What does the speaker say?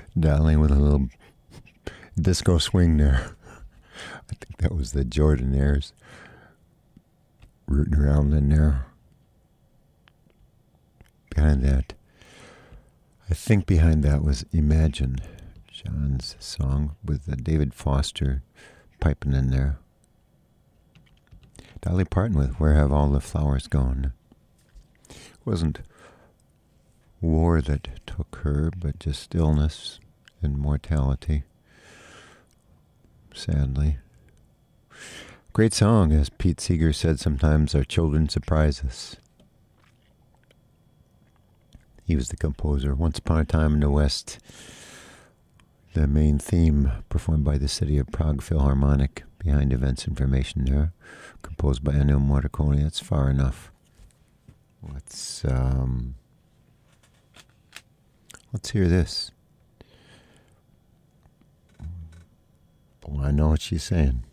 Dialing with a little disco swing there. I think that was the Jordanaires rooting around in there. Behind that, I think behind that was Imagine, John's song with David Foster piping in there. Dolly Parton with Where Have All the Flowers Gone? It wasn't war that took her, but just illness and mortality, sadly. Great song, as Pete Seeger said, sometimes our children surprise us. He was the composer. Once Upon a Time in the West, the main theme performed by the City of Prague Philharmonic, behind events information there, composed by Ennio Morricone. That's far enough. Let's hear this. Oh, I know what she's saying.